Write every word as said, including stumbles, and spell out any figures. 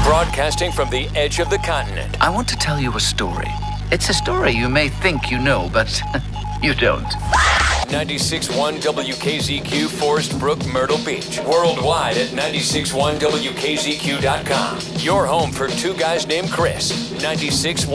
Broadcasting from the edge of the continent. I want to tell you a story. It's a story you may think you know, but you don't. ninety-six point one W K Z Q, Forest Brook, Myrtle Beach. Worldwide at ninety-six point one W K Z Q dot com. Your home for two guys named Chris. ninety-six